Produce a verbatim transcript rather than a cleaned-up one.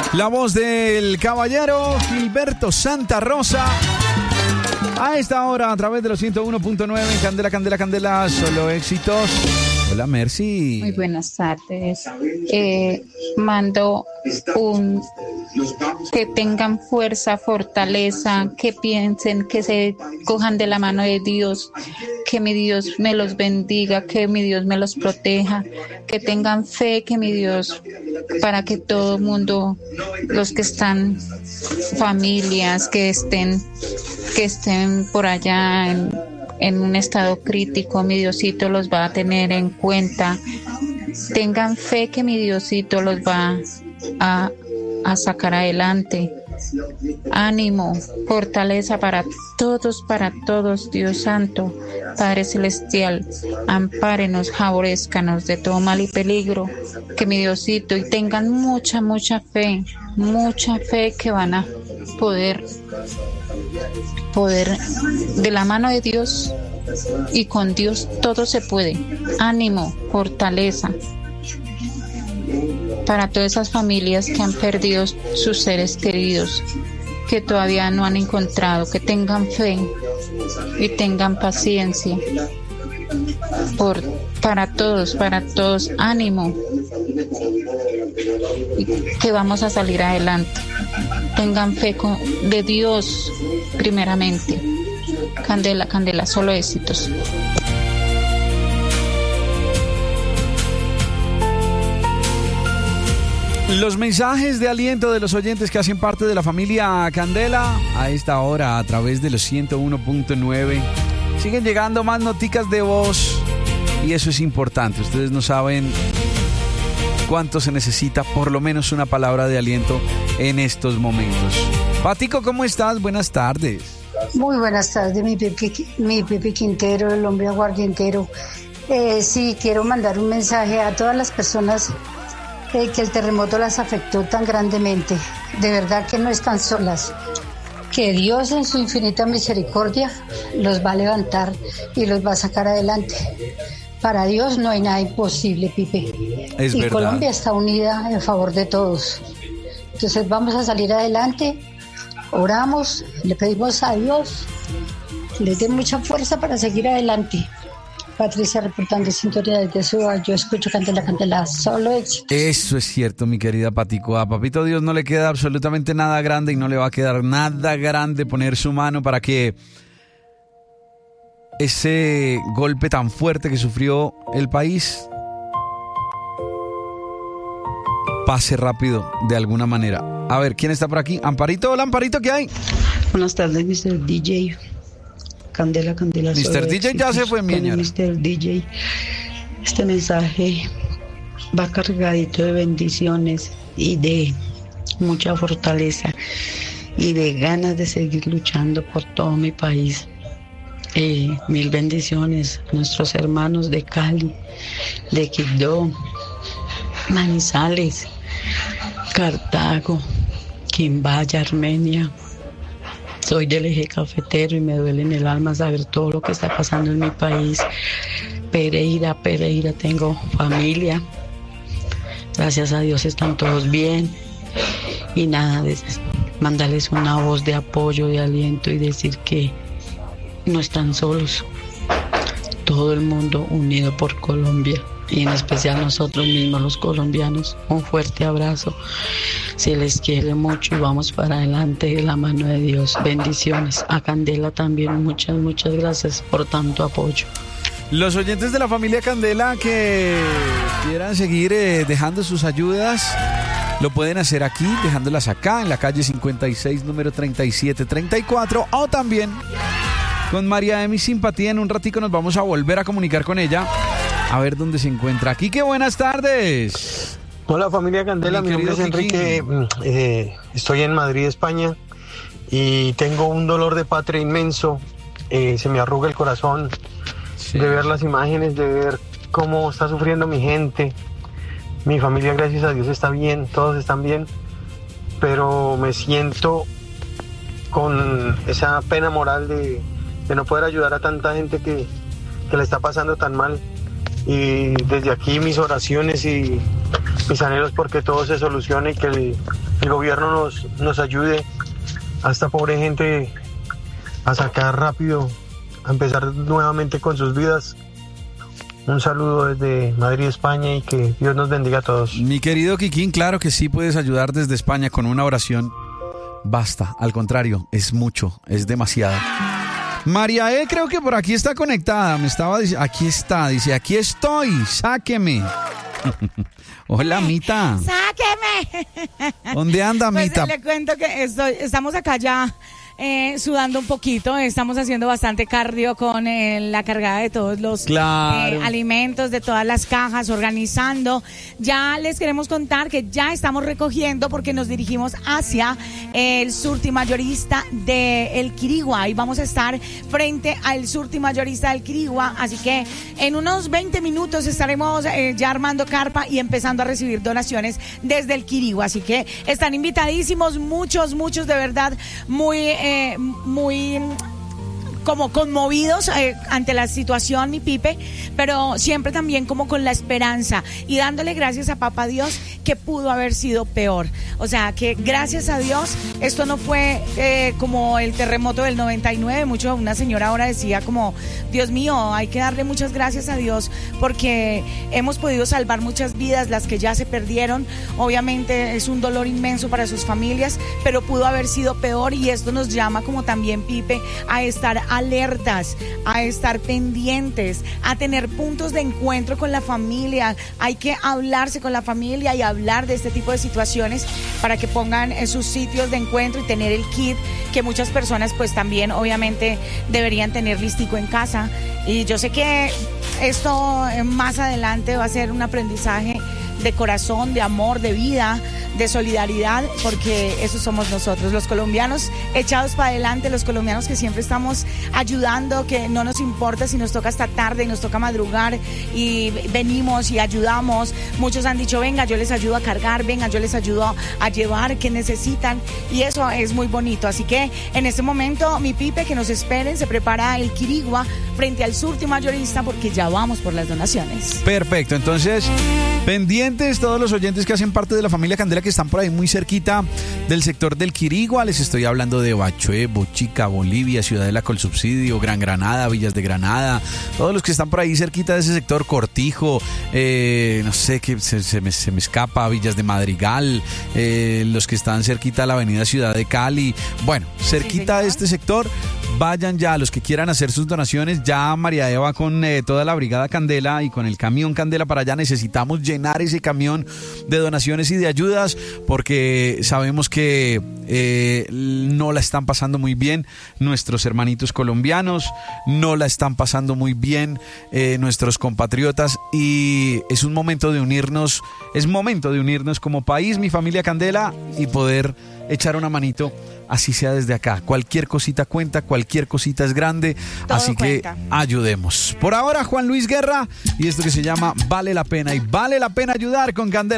La voz del caballero Gilberto Santa Rosa. A esta hora, a través de los ciento uno punto nueve, Candela, Candela, Candela, solo éxitos. Hola, Mercy. Muy buenas tardes. Eh, mando un... que tengan fuerza, fortaleza, que piensen, que se cojan de la mano de Dios, que mi Dios me los bendiga, que mi Dios me los proteja, que tengan fe, que mi Dios, para que todo el mundo, los que están, familias, que estén, que estén por allá en, en un estado crítico, mi Diosito los va a tener en cuenta. Tengan fe que mi Diosito los va a, a sacar adelante. Ánimo, fortaleza para todos, para todos, Dios Santo, Padre Celestial, ampárenos, favorezcanos de todo mal y peligro, que mi Diosito, y tengan mucha, mucha fe, mucha fe que van a poder, poder de la mano de Dios, y con Dios todo se puede. Ánimo, fortaleza para todas esas familias que han perdido sus seres queridos, que todavía no han encontrado, que tengan fe y tengan paciencia. Por, para todos, para todos, ánimo, que vamos a salir adelante. Tengan fe con, de Dios primeramente. Candela, Candela, solo éxitos. Los mensajes de aliento de los oyentes que hacen parte de la familia Candela a esta hora a través de los ciento uno punto nueve. Siguen llegando más noticas de voz y eso es importante. Ustedes no saben cuánto se necesita por lo menos una palabra de aliento en estos momentos. Patico, ¿cómo estás? Buenas tardes. Muy buenas tardes, mi Pepe, mi Pepe Quintero, el hombre aguardientero. Eh, sí, quiero mandar un mensaje a todas las personas Eh, que el terremoto las afectó tan grandemente. De verdad que no están solas, que Dios en su infinita misericordia los va a levantar y los va a sacar adelante. Para Dios no hay nada imposible, Pipe. Es y verdad. Colombia está unida en favor de todos. Entonces vamos a salir adelante, oramos, le pedimos a Dios que les dé mucha fuerza para seguir adelante. Patricia reportando sintonía desde Suba. Yo escucho Candela, Candela, solo éxito. Eso es cierto, mi querida Patico. A Papito Dios no le queda absolutamente nada grande y no le va a quedar nada grande poner su mano para que ese golpe tan fuerte que sufrió el país pase rápido de alguna manera. A ver, ¿quién está por aquí? Amparito, hola Amparito, ¿qué hay? Buenas tardes, mister D J. Candela, Candela. mister D J ya se fue, mi señora. mister D J, este mensaje va cargadito de bendiciones y de mucha fortaleza y de ganas de seguir luchando por todo mi país. Eh, mil bendiciones a nuestros hermanos de Cali, de Quibdó, Manizales, Cartago, Quimbaya, Armenia. Soy del eje cafetero y me duele en el alma saber todo lo que está pasando en mi país. Pereira, Pereira, tengo familia. Gracias a Dios están todos bien. Y nada, de mandarles una voz de apoyo, de aliento y decir que no están solos. Todo el mundo unido por Colombia y en especial nosotros mismos los colombianos. Un fuerte abrazo. Se les quiere mucho y vamos para adelante de la mano de Dios. Bendiciones. A Candela también muchas, muchas gracias por tanto apoyo. Los oyentes de la familia Candela que quieran seguir eh, dejando sus ayudas, lo pueden hacer aquí, dejándolas acá en la calle cincuenta y seis, número treinta y siete treinta y cuatro, o también con María de mi simpatía. En un ratico nos vamos a volver a comunicar con ella a ver dónde se encuentra. Quique, buenas tardes. Hola familia Candela, mi, mi nombre es Enrique, eh, estoy en Madrid, España, y tengo un dolor de patria inmenso, eh, se me arruga el corazón sí. de ver las imágenes, de ver cómo está sufriendo mi gente. Mi familia, gracias a Dios, está bien, todos están bien, pero me siento con esa pena moral de, de no poder ayudar a tanta gente que, que le está pasando tan mal. Y desde aquí mis oraciones y mis anhelos porque todo se solucione y que el, el gobierno nos, nos ayude a esta pobre gente a sacar rápido, a empezar nuevamente con sus vidas. Un saludo desde Madrid, España, y que Dios nos bendiga a todos. Mi querido Kikín, claro que sí puedes ayudar desde España con una oración. Basta, al contrario, es mucho, es demasiado. María E, creo que por aquí está conectada. Me estaba diciendo, aquí está, dice, aquí estoy, sáqueme. Hola, Mita. ¡Sáqueme! ¿Dónde anda, pues, Mita? Le cuento que estoy, estamos acá ya eh, sudando un poquito. Estamos haciendo bastante cardio con eh, la cargada de todos los claro. eh, alimentos, de todas las cajas, organizando. Ya les queremos contar que ya estamos recogiendo porque nos dirigimos hacia el surtimayorista de El Quirigua. Y vamos a estar frente al surtimayorista del Quirigua. Así que en unos veinte minutos estaremos eh, ya armando carpa y empezando a recibir donaciones desde El Quirigua. Así que están invitadísimos, muchos, muchos de verdad, muy, eh, muy... como conmovidos eh, ante la situación, mi Pipe, pero siempre también como con la esperanza y dándole gracias a Papá Dios que pudo haber sido peor. O sea, que gracias a Dios esto no fue eh, como el terremoto del noventa y nueve. Mucho, una señora ahora decía como, Dios mío, hay que darle muchas gracias a Dios porque hemos podido salvar muchas vidas, las que ya se perdieron. Obviamente es un dolor inmenso para sus familias, pero pudo haber sido peor y esto nos llama como también, Pipe, a estar alertas, a estar pendientes, a tener puntos de encuentro con la familia. Hay que hablarse con la familia y hablar de este tipo de situaciones para que pongan en sus sitios de encuentro y tener el kit que muchas personas pues también obviamente deberían tener listico en casa. Y yo sé que esto más adelante va a ser un aprendizaje de corazón, de amor, de vida, de solidaridad, porque eso somos nosotros, los colombianos echados para adelante, los colombianos que siempre estamos ayudando, que no nos importa si nos toca hasta tarde y nos toca madrugar y venimos y ayudamos. Muchos han dicho, venga, yo les ayudo a cargar, venga, yo les ayudo a llevar, que necesitan, y eso es muy bonito. Así que en este momento, mi Pipe, que nos esperen, se prepara El Quirigua frente al surtimayorista porque ya vamos por las donaciones. Perfecto, entonces pendientes todos los oyentes que hacen parte de la familia Candela, que están por ahí muy cerquita del sector del Quirigua. Les estoy hablando de Bachué, Bochica, Bolivia, Ciudadela Colsubsidio, Gran Granada, Villas de Granada, todos los que están por ahí cerquita de ese sector, Cortijo, eh, no sé, que se, se, me, se me escapa, Villas de Madrigal, eh, los que están cerquita de la avenida Ciudad de Cali, bueno, cerquita sí, de este sector. Vayan ya, los que quieran hacer sus donaciones. Ya María Eva con eh, toda la brigada Candela y con el camión Candela para allá. Necesitamos llenar ese camión de donaciones y de ayudas porque sabemos que eh, no la están pasando muy bien nuestros hermanitos colombianos, no la están pasando muy bien eh, nuestros compatriotas, y es un momento de unirnos, es momento de unirnos como país, mi familia Candela, y poder echar una manito, así sea desde acá. Cualquier cosita cuenta, cualquier cosita es grande, todo así cuenta. Que ayudemos. Por ahora, Juan Luis Guerra y esto que se llama Vale la Pena, y vale la pena ayudar con Candela.